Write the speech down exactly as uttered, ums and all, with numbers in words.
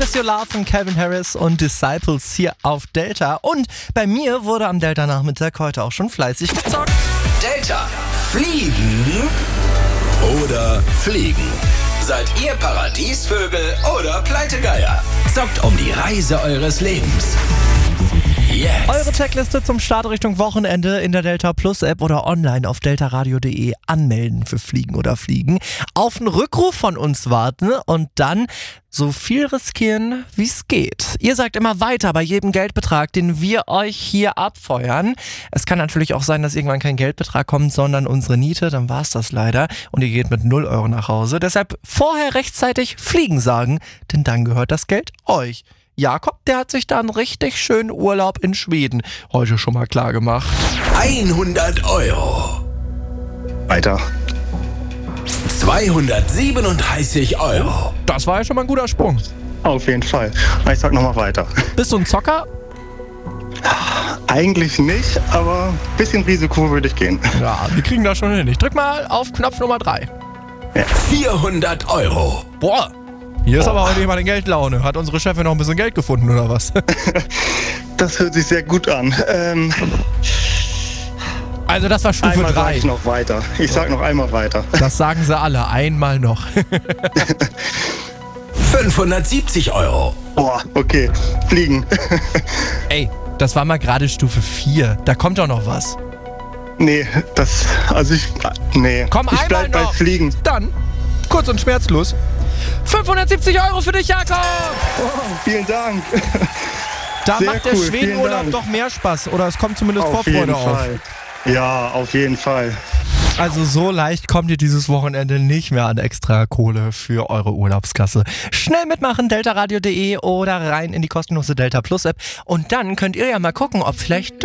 Love is Your Love von Calvin Harris und Disciples hier auf Delta. Und bei mir wurde am Delta-Nachmittag heute auch schon fleißig gezockt. Delta, fliegen oder fliegen? Seid ihr Paradiesvögel oder Pleitegeier? Zockt um die Reise eures Lebens. Jetzt. Eure Checkliste zum Start Richtung Wochenende in der Delta Plus App oder online auf deltaradio punkt de anmelden für Fliegen oder Fliegen. Auf einen Rückruf von uns warten und dann so viel riskieren, wie es geht. Ihr sagt immer weiter bei jedem Geldbetrag, den wir euch hier abfeuern. Es kann natürlich auch sein, dass irgendwann kein Geldbetrag kommt, sondern unsere Niete. Dann war es das leider. Und ihr geht mit null Euro nach Hause. Deshalb vorher rechtzeitig Fliegen sagen, denn dann gehört das Geld euch. Jakob, der hat sich da einen richtig schönen Urlaub in Schweden heute schon mal klar gemacht. hundert Euro. Weiter. zweihundertsiebenunddreißig Euro. Das war ja schon mal ein guter Sprung. Auf jeden Fall. Ich sag nochmal weiter. Bist du ein Zocker? Eigentlich nicht, aber ein bisschen Risiko würde ich gehen. Ja, wir kriegen das schon hin. Ich drück mal auf Knopf Nummer drei. Ja. vierhundert Euro. Boah, hier ist aber heute jemand in Geldlaune. Hat unsere Chefin noch ein bisschen Geld gefunden, oder was? Das hört sich sehr gut an. Ähm, Also das war Stufe einmal sag drei. ich noch weiter. Ich sag noch einmal weiter. Das sagen sie alle, einmal noch. fünfhundertsiebzig Euro. Boah, okay. Fliegen. Ey, das war mal gerade Stufe vier. Da kommt doch noch was. Nee, das, also ich, nee. Komm, ich einmal bleib bei noch. Fliegen. Dann, kurz und schmerzlos, fünfhundertsiebzig Euro für dich, Jakob! Oh, vielen Dank. Da Sehr macht der cool, vielen Schwedenurlaub Dank. doch mehr Spaß. Oder es kommt zumindest Auf jeden Vorfreude auf. Fall. Ja, auf jeden Fall. Also so leicht kommt ihr dieses Wochenende nicht mehr an extra Kohle für eure Urlaubskasse. Schnell mitmachen, deltaradio punkt de oder rein in die kostenlose Delta Plus App. Und dann könnt ihr ja mal gucken, ob vielleicht